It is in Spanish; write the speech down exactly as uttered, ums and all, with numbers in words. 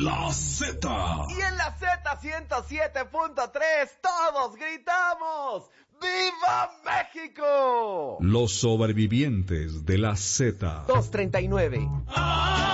La Z. Y en la Z ciento siete punto tres todos gritamos ¡Viva México! Los sobrevivientes de la Z. dos treinta y nueve.